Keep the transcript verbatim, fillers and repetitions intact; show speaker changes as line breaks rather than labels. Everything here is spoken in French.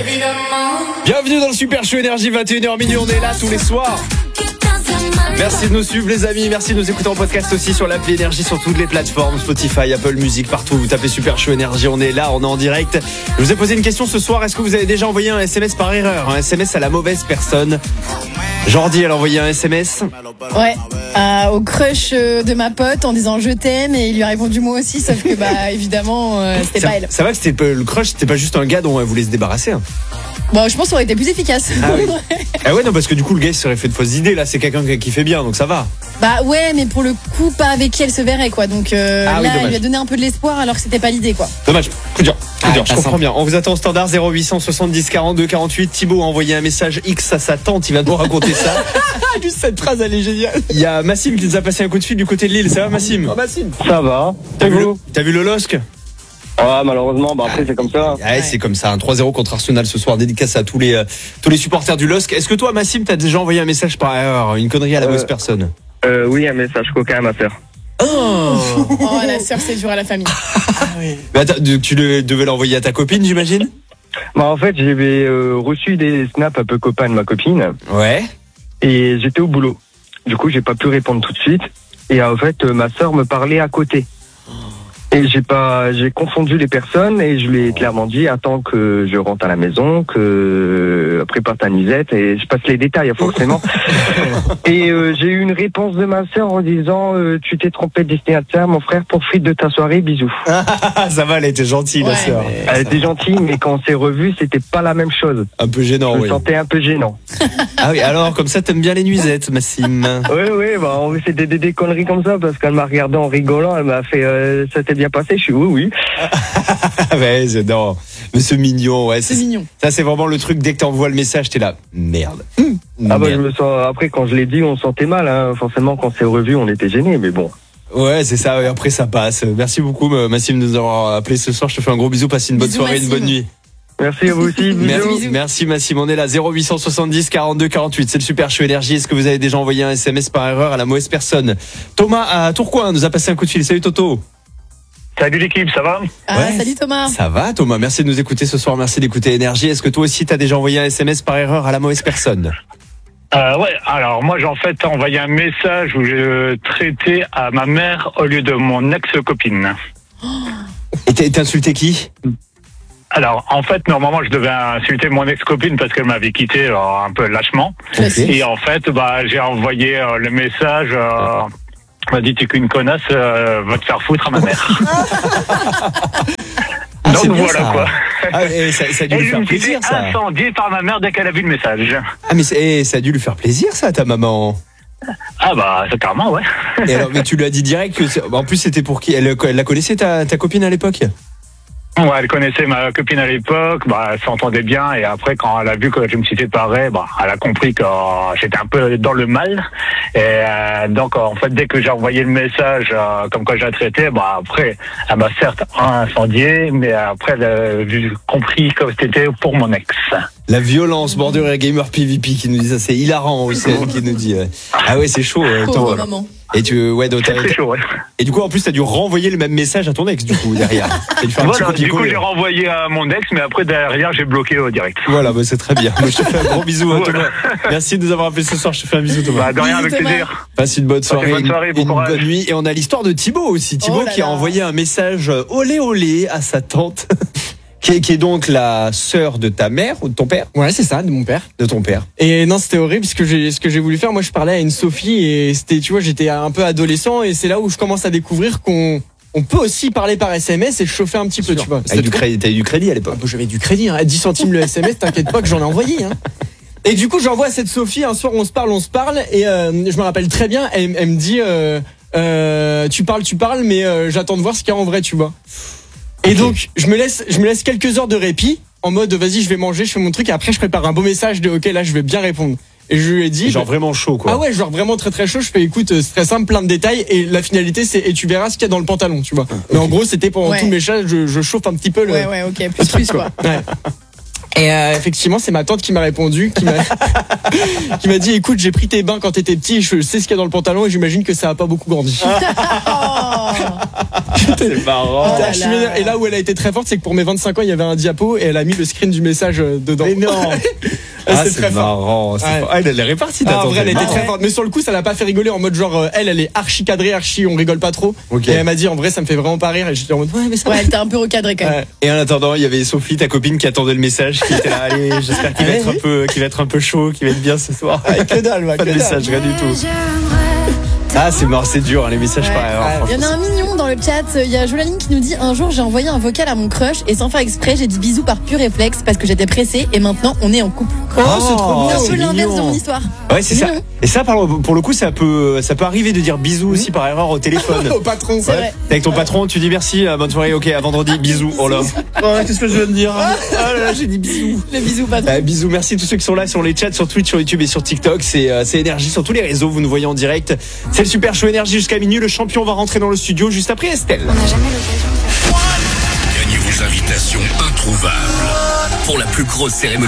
Bienvenue dans le Super Show Énergie, vingt et une heures minuit, on est là tous les soirs. Merci de nous suivre les amis, merci de nous écouter en podcast aussi sur l'appli Énergie, sur toutes les plateformes, Spotify, Apple Music, partout. Vous tapez Super Show Énergie, on est là, on est en direct. Je vous ai posé une question ce soir, est-ce que vous avez déjà envoyé un S M S par erreur? Un S M S à la mauvaise personne? Jordi, elle a envoyé un S M S.
Ouais, euh, au crush de ma pote en disant je t'aime, et il lui a répondu moi aussi, sauf que bah évidemment euh, c'était
ça,
pas elle.
Ça va que c'était pas, le crush, c'était pas juste un gars dont elle voulait se débarrasser. Hein.
Bon, je pense que ça aurait été plus efficace.
Ah oui. Ah ouais, non, parce que du coup, le gars il serait fait de fausses idées. Là, c'est quelqu'un qui fait bien, donc ça va.
Bah ouais, mais pour le coup, pas avec qui elle se verrait, quoi. Donc euh,
ah,
là,
oui,
elle lui a donné un peu de l'espoir alors que c'était pas l'idée, quoi.
Dommage. Coup dur. Coup
ah,
dur, je comprends
simple.
bien. On vous attend au standard zéro huit cent soixante-dix quarante-deux quarante-huit. Thibaut a envoyé un message X à sa tante. Il va nous raconter ça.
Juste cette phrase, elle est géniale.
Il y a Massim qui nous a passé un coup de fil du côté de Lille. Ça va, Massim?
Oh, Massim.
Ça va.
T'as vu, le, t'as vu le L O S C?
Ouais, malheureusement, bah après c'est comme ça.
Ouais, ouais, c'est comme ça. Un trois zéro contre Arsenal ce soir. Dédicace à tous les euh, tous les supporters du L O S C. Est-ce que toi, Massim, t'as déjà envoyé un message par erreur, une connerie à la mauvaise euh, personne?
Euh, oui, un message coquin à ma sœur.
Oh,
oh la sœur, c'est dur à la famille.
Ah oui. Mais attends, tu devais l'envoyer à ta copine, j'imagine?
Bah en fait, j'avais euh, reçu des snaps un peu copains de ma copine.
Ouais.
Et j'étais au boulot. Du coup, j'ai pas pu répondre tout de suite. Et en fait, euh, ma sœur me parlait à côté. Et j'ai pas, j'ai confondu les personnes et je lui ai clairement dit attends que je rentre à la maison, que prépare ta nuisette, et je passe les détails forcément. Et euh, j'ai eu une réponse de ma sœur en disant euh, tu t'es trompé de destinataire, mon frère, profite de ta soirée, bisous.
Ça va, elle était gentille, ouais, la sœur.
Mais... Elle était gentille, mais quand on s'est revus, c'était pas la même chose.
Un peu gênant,
je
oui.
Je me sentais un peu gênant.
Ah oui, alors comme ça t'aimes bien les nuisettes, Massim?
Oui, oui, bah c'était des, des conneries comme ça parce qu'elle m'a regardé en rigolant, elle m'a fait euh, ça t'est bien passé, je suis oui, oui.
Ouais, j'adore. Mais c'est mignon, ouais.
C'est mignon.
Ça, c'est vraiment le truc, dès que t'envoies le message, t'es là. Merde.
Mmh. Ah bah, je me sens, après, quand je l'ai dit, on se sentait mal, hein. Forcément, quand c'est revu, on était gênés, mais bon.
Ouais, c'est ça, et après, ça passe. Merci beaucoup, Massim, de nous avoir appelé ce soir. Je te fais un gros bisou, passe une bonne
bisous,
soirée,
Massim.
une bonne nuit.
Merci à vous aussi.
Merci,
bisous.
merci Massim, on est là, zéro huit cent soixante-dix quarante-deux quarante-huit. C'est le Super Show Énergie. Est-ce que vous avez déjà envoyé un S M S par erreur à la mauvaise personne? Thomas à Tourcoing nous a passé un coup de fil. Salut Toto.
Salut l'équipe, ça va?
Ah, ouais, salut Thomas.
Ça va Thomas, merci de nous écouter ce soir, merci d'écouter Énergie. Est-ce que toi aussi t'as déjà envoyé un S M S par erreur à la mauvaise personne?
Euh, ouais, alors moi j'ai en fait envoyé un message où je traitais à ma mère au lieu de mon ex-copine.
Et t'as, t'as insulté qui?
Alors en fait normalement je devais insulter mon ex-copine parce qu'elle m'avait quitté euh, un peu lâchement.
Okay.
Et en fait bah j'ai envoyé euh, le message... Euh, m'a dit t'es qu'une connasse, euh, va te faire foutre à ma mère.
Ah,
donc voilà
ça.
Quoi.
Ah, et ça, ça a dû
et
lui faire plaisir ça.
Incendié par ma mère dès qu'elle a vu le message.
Ah mais et ça a dû lui faire plaisir ça, ta maman.
Ah bah c'est carrément ouais.
Et alors mais tu lui as dit direct que en plus c'était pour qui? Elle, elle la connaissait ta, ta copine à l'époque?
Ouais, elle connaissait ma copine à l'époque, bah, elle s'entendait bien, et après, quand elle a vu que je me suis séparé, bah, elle a compris que euh, j'étais un peu dans le mal. Et euh, donc, en fait, dès que j'ai envoyé le message, euh, comme quoi je la traitais, bah, après, elle m'a certes incendié, mais après, elle a vu, compris que c'était pour mon ex.
La violence, Border Gamer P V P qui nous dit ça, c'est hilarant aussi, qui nous dit. Ouais. Ah ouais, c'est chaud. Euh,
Pauvre maman.
Et tu, ouais, donc,
c'est très chaud, ouais.
Et du coup, en plus, t'as dû renvoyer le même message à ton ex, du coup, derrière.
Voilà, du coup, j'ai renvoyé à mon ex, mais après, derrière, j'ai bloqué au direct.
Voilà, bah, c'est très bien. Moi, je te fais un gros bisou, hein, Thomas. Merci de nous avoir appelé ce soir. Je te fais un bisou, Thomas.
Bah, de rien,
bisous,
avec
Thomas.
plaisir.
Passe une bonne soirée,
bonne soirée,
une,
bon
une
courage.
bonne nuit. Et on a l'histoire de Thibaut aussi. Thibaut
oh
qui a
là.
envoyé un message olé olé à sa tante. Qui est, qui est donc la sœur de ta mère ou de ton père?
Ouais, c'est ça, de mon père.
De ton père.
Et non, c'était horrible ce que j'ai, ce que j'ai voulu faire. Moi, je parlais à une Sophie et c'était, tu vois, j'étais un peu adolescent et c'est là où je commence à découvrir qu'on on peut aussi parler par S M S et chauffer un petit peu, tu vois.
Avec du crédit, t'as eu du crédit à l'époque?
Ah, bah, j'avais du crédit, hein. À dix centimes le S M S, t'inquiète pas que j'en ai envoyé, hein. Et du coup, j'envoie à cette Sophie, un soir, on se parle, on se parle, et euh, je me rappelle très bien, elle, elle me dit, euh, euh, tu parles, tu parles, mais euh, j'attends de voir ce qu'il y a en vrai, tu vois. Et okay. Donc, je me laisse, je me laisse quelques heures de répit, en mode, vas-y, je vais manger, je fais mon truc, et après, je prépare un beau message de, ok, là, je vais bien répondre. Et je lui ai dit.
Genre vraiment chaud, quoi.
Ah ouais, genre vraiment très très chaud. Je fais, écoute, c'est très simple, plein de détails, et la finalité, c'est, et tu verras ce qu'il y a dans le pantalon, tu vois. Okay. Mais en gros, c'était pendant
ouais.
tout le message, je, je chauffe un petit peu le.
Ouais, ouais, ok, plus, plus, quoi.
Ouais. Et euh, effectivement, c'est ma tante qui m'a répondu, qui m'a, qui m'a dit, écoute, j'ai pris tes bains quand t'étais petit, je sais ce qu'il y a dans le pantalon et j'imagine que ça a pas beaucoup grandi.
C'est marrant.
Oh là là.
Et là où elle a été très forte, c'est que pour mes vingt-cinq ans, il y avait un diapo et elle a mis le screen du message dedans.
Mais non. Ah,
c'est
c'est
très fort.
marrant. C'est
Ouais.
fort. Ah, elle est répartie.
Ah, en vrai, elle était
Ah,
très
ouais.
forte. Mais sur le coup, ça l'a pas fait rigoler en mode genre, euh, elle, elle est archi cadrée, archi, on rigole pas trop.
Ok.
Et elle m'a dit, en vrai, ça me fait vraiment pas rire. Et j'étais en mode, ouais, mais ça
Ouais, elle t'a un peu recadré quand même.
Ouais.
Et en attendant, il y avait Sophie, ta copine, qui attendait le message, qui était là. Allez, j'espère qu'il va
Ouais,
être un
oui.
peu, qu'il va être un peu chaud, qu'il va être bien ce soir.
que dalle, ouais,
Pas de
que dalle.
message, rien du tout. Ah, c'est mort, c'est dur, hein, les messages
Ouais.
par erreur.
Ouais.
Il y en a un mignon dans le chat. Il y a Jolaline qui nous dit un jour j'ai envoyé un vocal à mon crush et sans faire exprès j'ai dit bisous par pur réflexe parce que j'étais pressée et maintenant on est en couple.
Oh, c'est trop
C'est
bien.
un
c'est
peu l'inverse de
mignon.
mon histoire.
Ouais, c'est ça.
Mignon.
Et ça, pour pour le coup, ça peut, ça peut arriver de dire bisous aussi par erreur au téléphone.
Au patron.
C'est vrai.
T'es avec ton patron, tu dis merci, euh, bonne soirée, ok, à vendredi, bisous. Oh là. Oh, qu'est-ce que je viens de dire? Oh là là, j'ai dit bisous.
Les bisous patron.
Euh, bisous, merci à tous ceux qui sont là sur les chats, sur Twitch, sur YouTube et sur TikTok. C'est euh, c'est Énergie sur tous les réseaux, vous nous voyez en direct. C'est le Super Show Énergie jusqu'à minuit. Le champion va rentrer dans le studio juste après Estelle.
On n'a jamais l'occasion de faire.
Gagnez vos invitations introuvables pour la plus grosse cérémonie